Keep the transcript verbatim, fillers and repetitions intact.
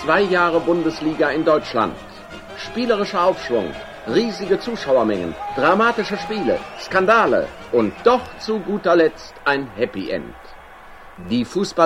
zwei Jahre Bundesliga in Deutschland. Spielerischer Aufschwung, riesige Zuschauermengen, dramatische Spiele, Skandale und doch zu guter Letzt ein Happy End. Die Fußball